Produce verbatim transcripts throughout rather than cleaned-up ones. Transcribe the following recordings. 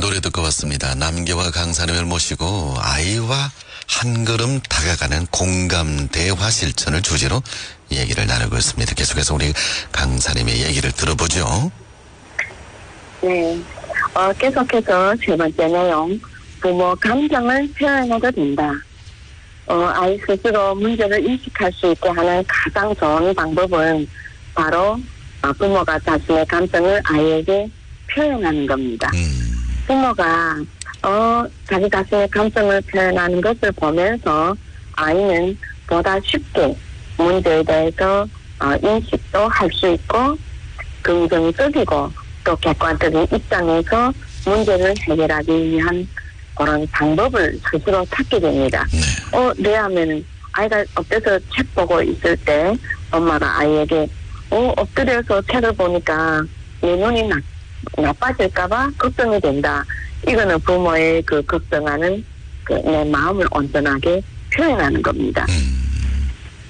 노래 듣고 왔습니다. 남계와 강사님을 모시고 아이와 한 걸음 다가가는 공감 대화 실천을 주제로 얘기를 나누고 있습니다. 계속해서 우리 강사님의 얘기를 들어보죠. 네, 어, 계속해서 세 번째 내용, 부모 감정을 표현해도 된다. 어, 아이 스스로 문제를 인식할 수 있게 하는 가장 좋은 방법은 바로 어, 부모가 자신의 감정을 아이에게 표현하는 겁니다. 음. 부모가 어, 자기 자신의 감정을 표현하는 것을 보면서 아이는 보다 쉽게 문제에 대해서 어, 인식도 할 수 있고 긍정적이고 또 객관적인 입장에서 문제를 해결하기 위한 그런 방법을 스스로 찾게 됩니다. 네. 어, 네 하면 아이가 엎드려서 책 보고 있을 때 엄마가 아이에게 어, 엎드려서 책을 보니까 내 눈이 나, 나빠질까봐 걱정이 된다. 이거는 부모의 그 걱정하는 그 내 마음을 온전하게 표현하는 겁니다. 음.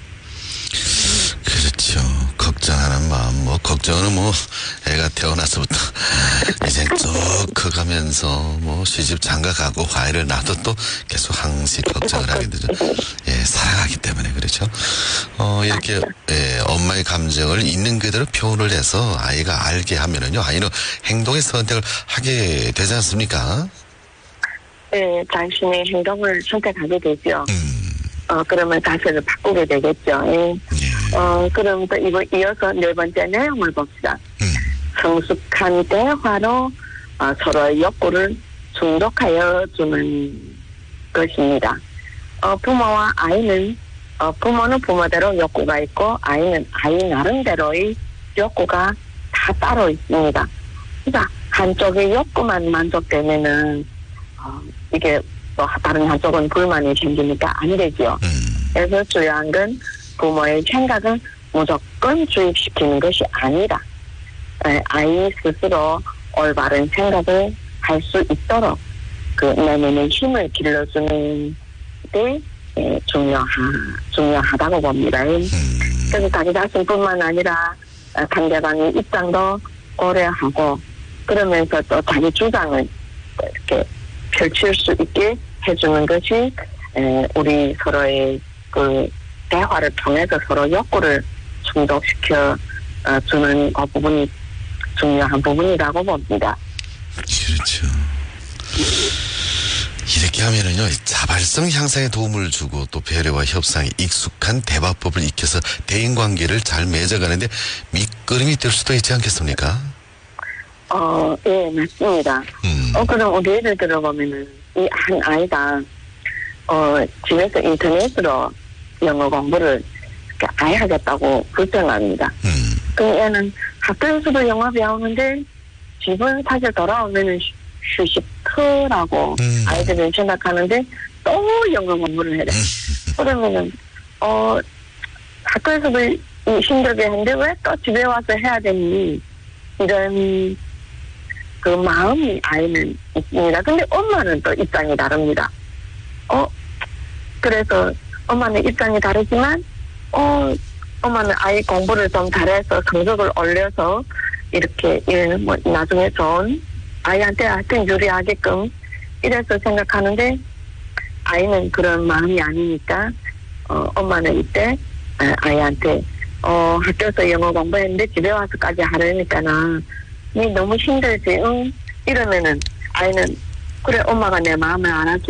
그렇죠. 걱정하는 마음, 뭐, 걱정은 뭐, 애가 태어나서부터 이제 쭉 커가면서 뭐, 시집 장가 가고 아이를 낳아도 또 계속 항시 걱정을 하게 되죠. 예, 사랑하기 때문에 그렇죠. 어, 이렇게, 예, 엄마의 감정을 있는 그대로 표현을 해서 아이가 알게 하면은요, 아이는 행동의 선택을 하게 되지 않습니까? 네, 자신의 행동을 선택하게 되죠. 음. 어, 그러면 자세를 바꾸게 되겠죠. 예. 예. 어, 그럼 또 이거 이어서 네 번째 내용을 봅시다. 음. 성숙한 대화로 어, 서로의 욕구를 충족하여 주는 것입니다. 어, 부모와 아이는 어, 부모는 부모대로 욕구가 있고 아이는 아이 나름대로의 욕구가 다 따로 있습니다. 그러니까 한쪽의 욕구만 만족되면은 어, 이게 또 다른 한쪽은 불만이 생기니까 안 되죠. 음. 그래서 중요한 건 부모의 생각을 무조건 주입시키는 것이 아니라 아이 스스로 올바른 생각을 할 수 있도록 그 내면의 힘을 길러주는 게 중요하, 중요하다고 봅니다. 음. 그래서 자기 자신뿐만 아니라 상대방의 입장도 고려하고 그러면서 또 자기 주장을 이렇게 펼칠 수 있게 해주는 것이 우리 서로의 그 대화를 통해서 서로 욕구를 충족시켜 주는 그 부분이 중요한 부분이라고 봅니다. 그렇죠. 이렇게 하면은요, 자발성 향상에 도움을 주고 또 배려와 협상에 익숙한 대화법을 익혀서 대인관계를 잘 맺어가는데 밑거름이 될 수도 있지 않겠습니까? 어, 예, 맞습니다. 음. 어, 그럼 우리 예를 들어보면은 이 한 아이가 어, 집에서 인터넷으로 영어 공부를 아예 하겠다고 결정합니다. 음. 그 애는 학교에서도 영어 배우는데 집은 사실 돌아오면은 휴식터라고 음. 아이들은 생각하는데 또 영어 공부를 해야 돼. 그러면은 어 학교에서도 힘들게 했는데 왜 또 집에 와서 해야 되니 이런 그 마음이 아이는 있습니다. 근데 엄마는 또 입장이 다릅니다. 어 그래서 엄마는 입장이 다르지만 어 엄마는 아이 공부를 좀 잘해서 성적을 올려서 이렇게 일 뭐 나중에 좋은 아이한테 하여튼 유리하게끔 이래서 생각하는데 아이는 그런 마음이 아니니까 어 엄마는 이때 아이한테 어 학교에서 영어 공부했는데 집에 와서까지 하려니까나 니 너무 힘들지 응? 이러면은 아이는 그래 엄마가 내 마음을 알아줘